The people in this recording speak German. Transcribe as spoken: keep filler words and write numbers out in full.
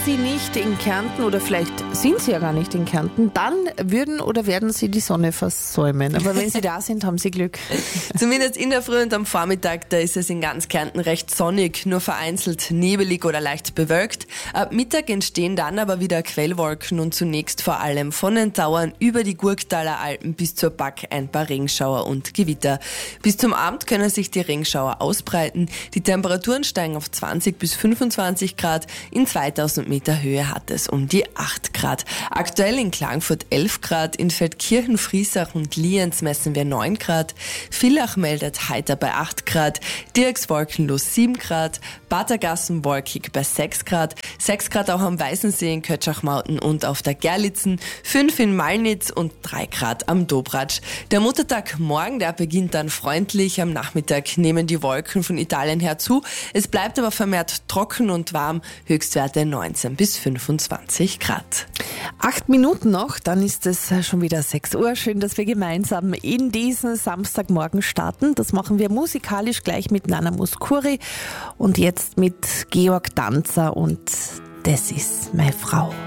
Sie nicht in Kärnten oder vielleicht sind Sie ja gar nicht in Kärnten, dann würden oder werden Sie die Sonne versäumen. Aber wenn Sie da sind, haben Sie Glück. Zumindest in der Früh und am Vormittag, da ist es in ganz Kärnten recht sonnig, nur vereinzelt nebelig oder leicht bewölkt. Ab Mittag entstehen dann aber wieder Quellwolken und zunächst vor allem von den Tauern über die Gurktaler Alpen bis zur Back ein paar Regenschauer und Gewitter. Bis zum Abend können sich die Regenschauer ausbreiten. Die Temperaturen steigen auf zwanzig bis fünfundzwanzig Grad. In zweitausend Meter Höhe hat es um die acht Grad. Aktuell in Klagenfurt elf Grad, in Feldkirchen, Friesach und Lienz messen wir neun Grad. Villach meldet heiter bei acht Grad, Dirks wolkenlos sieben Grad, Batergassen wolkig bei sechs Grad, sechs Grad auch am Weißensee in Kötschachmauten und auf der Gerlitzen, fünf in Malnitz und drei Grad am Dobratsch. Der Muttertag morgen, der beginnt dann freundlich. Am Nachmittag nehmen die Wolken von Italien her zu. Es bleibt aber vermehrt trocken und warm, Höchstwerte neunzehn bis fünfundzwanzig Grad. Acht Minuten noch, dann ist es schon wieder sechs Uhr. Schön, dass wir gemeinsam in diesen Samstagmorgen starten. Das machen wir musikalisch gleich mit Nana Mouskouri und jetzt mit Georg Danzer und Das ist meine Frau.